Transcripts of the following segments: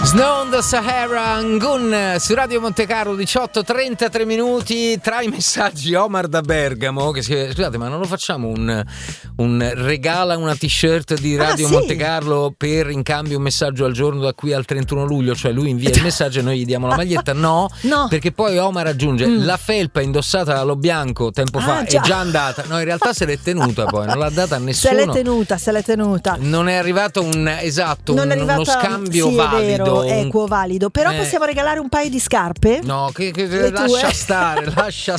Snow on the Sahara, Angun su Radio Monte Carlo, 18:33 minuti. Tra i messaggi Omar da Bergamo che scrive: scusate, ma non lo facciamo un regala una t-shirt di Radio Monte Carlo per in cambio un messaggio al giorno da qui al 31 luglio? Cioè lui invia il messaggio e noi gli diamo la maglietta? No, perché poi Omar aggiunge la felpa indossata da Lo Bianco tempo fa è già andata. No, in realtà se l'è tenuta, poi non l'ha data a nessuno. Se l'è tenuta. Non è arrivato uno scambio valido. Equo valido, però possiamo regalare un paio di scarpe? No, che lascia stare.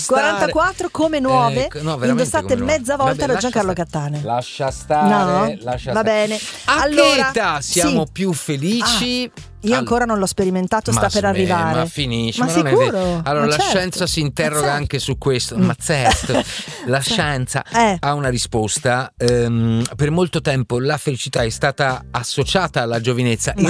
44 come nuove, indossate mezza volta da Giancarlo Cattane. Lascia stare, va bene. A che età siamo più felici? Io ancora non l'ho sperimentato, sta per arrivare. Ma finisce, ma sicuro? Non è vero. Allora la scienza si interroga anche su questo. Ma certo, la scienza ha una risposta. Per molto tempo la felicità è stata associata alla giovinezza. In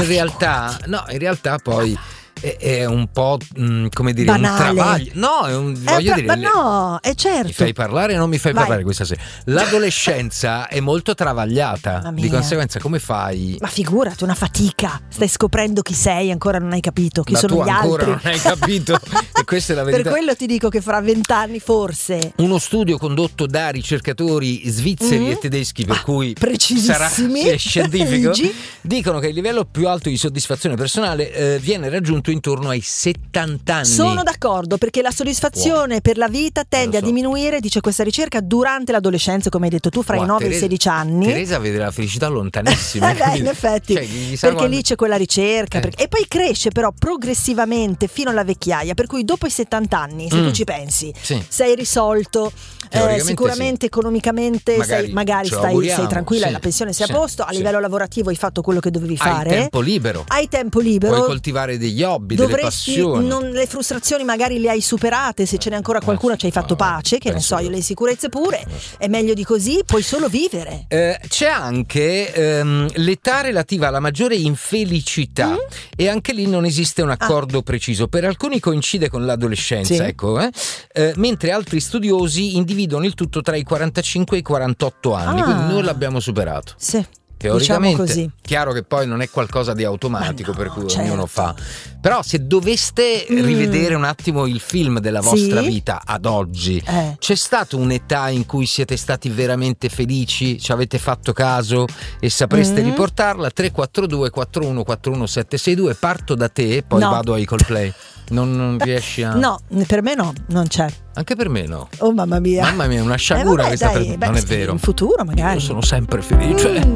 realtà poi è un po' come dire banale. Un travaglio. No, voglio dire. Ma no, è certo. Mi fai parlare o non mi fai parlare questa sera? L'adolescenza è molto travagliata. Di conseguenza, come fai? Ma figurati, una fatica. Stai scoprendo chi sei, ancora non hai capito chi sono gli altri. Ancora non hai capito. E questa è la verità. Per quello ti dico che fra 20 anni forse. Uno studio condotto da ricercatori svizzeri e tedeschi, per cui precisissimi, sarà scientifico, dicono che il livello più alto di soddisfazione personale viene raggiunto intorno ai 70 anni. Sono d'accordo, perché la soddisfazione per la vita tende a diminuire, dice questa ricerca, durante l'adolescenza, come hai detto tu, fra i 9 e i 16 anni. Teresa vede la felicità lontanissima. In effetti, perché lì c'è quella ricerca. E poi cresce però progressivamente fino alla vecchiaia, per cui dopo i 70 anni, se tu ci pensi, sei risolto, sicuramente economicamente magari sei tranquilla, la pensione sei a posto, a livello lavorativo hai fatto quello che dovevi fare. Hai tempo libero. Puoi coltivare degli hobby, delle passioni. Le frustrazioni magari le hai superate, se ce n'è ancora qualcuna ci hai fatto pace, che ne so io, le insicurezze pure. È meglio di così, puoi solo vivere. C'è anche l'età relativa alla maggiore infelicità e anche lì non esiste un accordo preciso. Per alcuni coincide con l'adolescenza, mentre altri studiosi individuano il tutto tra i 45 e i 48 anni, quindi noi l'abbiamo superato. Teoricamente, diciamo chiaro che poi non è qualcosa di automatico, per cui ognuno fa. Però se doveste rivedere un attimo il film della vostra vita ad oggi, c'è stata un'età in cui siete stati veramente felici? Ci avete fatto caso e sapreste riportarla? 342 41 41 762. Parto da te, poi vado ai Coldplay. Non riesci a... No, per me non c'è. Anche per me no. Oh mamma mia. Mamma mia, una sciagura questa. Non è vero. In futuro magari. Io sono sempre felice.